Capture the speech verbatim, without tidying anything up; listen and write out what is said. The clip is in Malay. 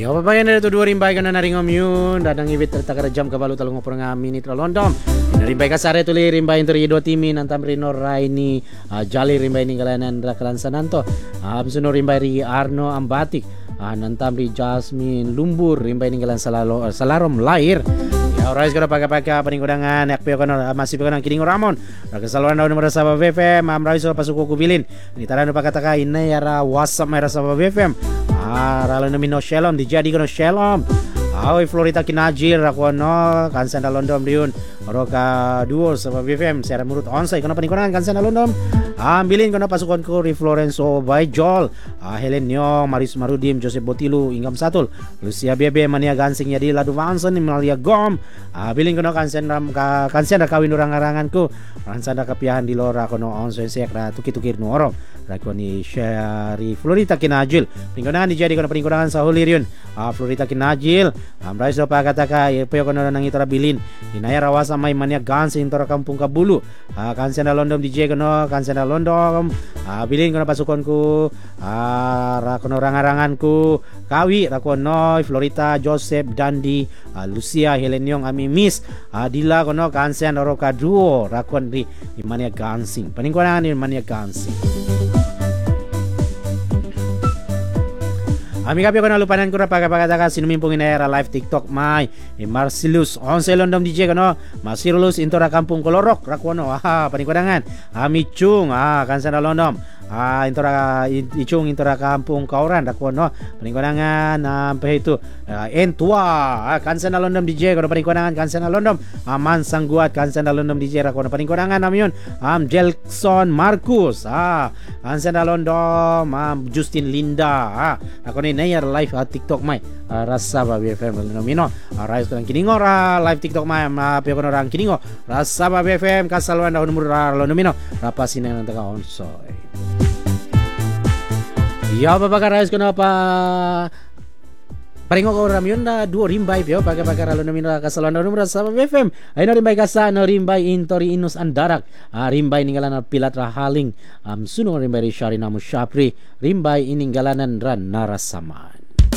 Ya papayan na ito dua rimbay ka na naringom yun. Dadang ibit at takarajam kabalo talong po nga minit rolondom. Rimbay ka sare tuli rimbay inter ido timin antam rino ray ni uh, Jolly rimbay ni kalanan rakalansan nanto. Uh, Absuno rimbay ri Arno Ambatik. Uh, nantam ri Jasmine Lumbur rimbay ni kalan salalo uh, salarom lair. Ya orais ko na pagkapagka paningkudangan yakpyo ko na masip ko ng kiningo Ramon. Nakasaluan daw ni sa B F M. Ma'am Rais pasuko kubilin. Ni tarano pagkataka inay ara WhatsApp may sa B F M. Ah, ralo namin no shalom, di jadi ko no shalom. Aoy Florita kinajir ako no, kansan na London diyon. Oro ka duo sa B F M, sera murut onsay kono panikunan kansan na London. Ah, bilin ko na pasukan ko ri Florenzo by Joel. Ah, Helen Nyong, Maris Marudim, Joseph Botilu, Ingam Satul, Lucia Bebe, Mania Gansing Yadi Ladu Vanson, Malia Gom. Ah, bilin ko na kansan ram ka kansan na kawin urang-arangan ko. Kansan na kapiyahan di lora kono onsay sek ra tuki-tukir no oro. Rako ni Sherry Florita kinajil. Pingkunan di jadi ko na panikunan sa Huliryun. Ah, Florita kinajil. Amray so pagkataka ipoy ko na nang itara bilin. Inaya rawasa may Mania Gansing tora kampung Kabulu. Ah, kansan na London di J ko no, kansan na London. Ah, bilin ko na pasukon ko. Ah, rako no rangarangan ko. Kawi rako no Florita Joseph Dandi, ah, Lucia Helen Yong ami Miss. Ah, dila ko no kansan oro ka duo rakon ri Mania Gansing. Paningkunan ni Mania Gansing. Ami kapyo ko na lupanan ko na pagkapagkataka sinumimpong inayara live TikTok may e Marcellus onse London D J kono Marcellus intora kampung Kolorok rakwono ah panikudangan Ami Chung ah kansan na London ah intora ichung intora kampung Kauran rakwono panikudangan ampe itu uh, entua ah kansan na London D J kono panikudangan kansan na London aman sangguat kansan na London D J rakwono panikudangan amyon am Jelson Marcus ah kansan na London am Justin Linda ah ako ni Nayar live at TikTok may uh, rasa ba B F M nomino uh, rais ko ng kiningo ra live TikTok may maapyo ko na ra kiningo rasa ba B F M kasaluan daw numero ra lo nomino rapasin na ng taga onsoy ya baba ka rais ko na pa paringo ko ram yun na duo rimbay pyo pagka pagka lo nomino kasaluan daw numero sa B F M ay no rimbay kasa no rimbay intori inus andarak uh, rimbay ninggalan na pilat ra haling um, sunong rimbay ri Shari namu Shapri rimbay iningalanan ran narasaman.